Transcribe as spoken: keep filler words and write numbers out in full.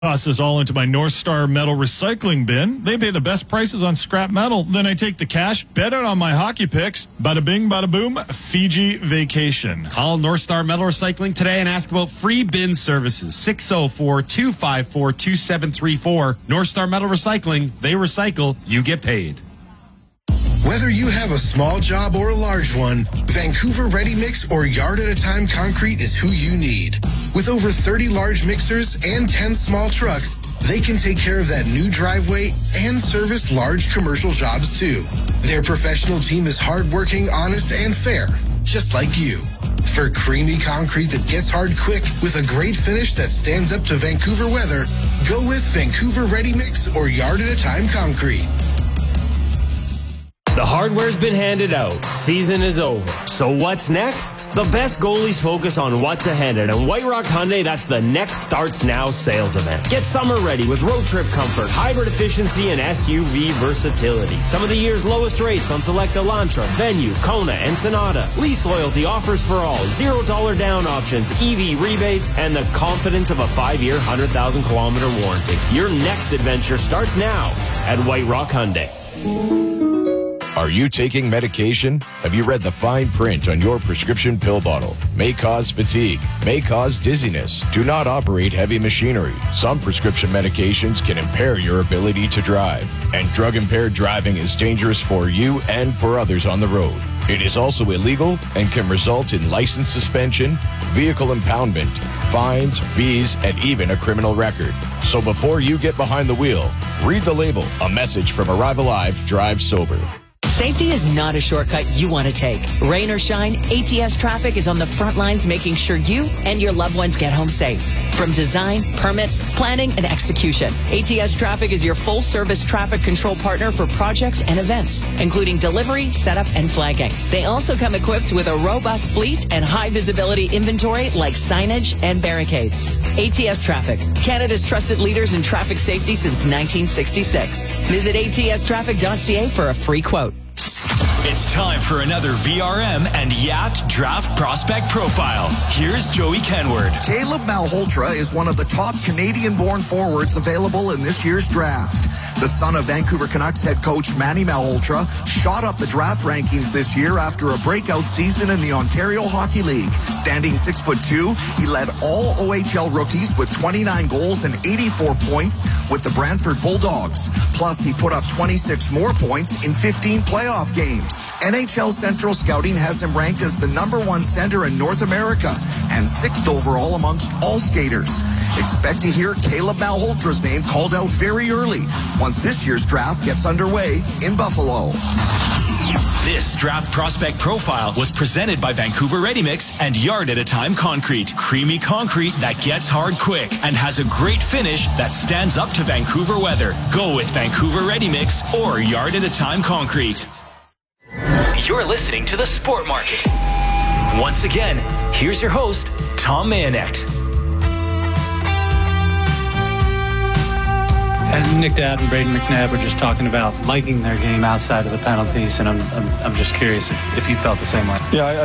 Toss this all into my North Star Metal recycling bin. They pay the best prices on scrap metal. Then I take the cash, bet it on my hockey picks. Bada bing, bada boom, Fiji vacation. Call North Star Metal Recycling today and ask about free bin services. six oh four, two five four, two seven three four. North Star Metal Recycling. They recycle. You get paid. Whether you have a small job or a large one, Vancouver Ready Mix or Yard at a Time Concrete is who you need. With over thirty large mixers and ten small trucks, they can take care of that new driveway and service large commercial jobs too. Their professional team is hardworking, honest, and fair, just like you. For creamy concrete that gets hard quick with a great finish that stands up to Vancouver weather, go with Vancouver Ready Mix or Yard at a Time Concrete. The hardware's been handed out. Season is over. So what's next? The best goalies focus on what's ahead. And at White Rock Hyundai, that's the Next Starts Now sales event. Get summer ready with road trip comfort, hybrid efficiency, and S U V versatility. Some of the year's lowest rates on select Elantra, Venue, Kona, and Sonata. Lease loyalty offers for all. Zero dollar down options, E V rebates, and the confidence of a five-year, one hundred thousand kilometer warranty. Your next adventure starts now at White Rock Hyundai. Are you taking medication? Have you read the fine print on your prescription pill bottle? May cause fatigue, may cause dizziness. Do not operate heavy machinery. Some prescription medications can impair your ability to drive. And drug-impaired driving is dangerous for you and for others on the road. It is also illegal and can result in license suspension, vehicle impoundment, fines, fees, and even a criminal record. So before you get behind the wheel, read the label. A message from Arrive Alive, Drive Sober. Safety is not a shortcut you want to take. Rain or shine, A T S Traffic is on the front lines making sure you and your loved ones get home safe. From design, permits, planning, and execution, A T S Traffic is your full-service traffic control partner for projects and events, including delivery, setup, and flagging. They also come equipped with a robust fleet and high-visibility inventory like signage and barricades. A T S Traffic, Canada's trusted leaders in traffic safety since nineteen sixty-six. Visit A T S traffic dot C A for a free quote. It's time for another V R M and Yacht Draft Prospect Profile. Here's Joey Kenward. Caleb Malhotra is one of the top Canadian-born forwards available in this year's draft. The son of Vancouver Canucks head coach Manny Malhotra shot up the draft rankings this year after a breakout season in the Ontario Hockey League. Standing six foot two, he led all O H L rookies with twenty-nine goals and eighty-four points with the Brantford Bulldogs. Plus, he put up twenty-six more points in fifteen playoff games. N H L Central Scouting has him ranked as the number one center in North America and sixth overall amongst all skaters. Expect to hear Caleb Malhotra's name called out very early once this year's draft gets underway in Buffalo. This Draft Prospect Profile was presented by Vancouver Ready Mix and Yard at a Time Concrete. Creamy concrete that gets hard quick and has a great finish that stands up to Vancouver weather. Go with Vancouver Ready Mix or Yard at a Time Concrete. You're listening to The Sport Market. Once again, here's your host, Tom Mayonet. And Nick Dowd and Braden McNabb were just talking about liking their game outside of the penalties, and I'm I'm, I'm just curious if, if you felt the same way. Yeah, I,